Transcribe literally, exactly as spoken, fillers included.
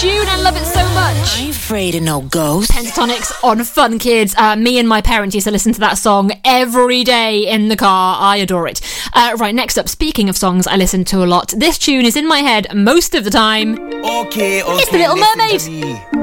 tune. I love it so much. I ain't afraid of no ghosts. Pentatonix on Fun Kids. Uh, me and my parents used to listen to that song every day in the car. I adore it. Uh, right, next up, speaking of songs I listen to a lot, this tune is in my head most of the time. Okay, okay. It's The Little Mermaid.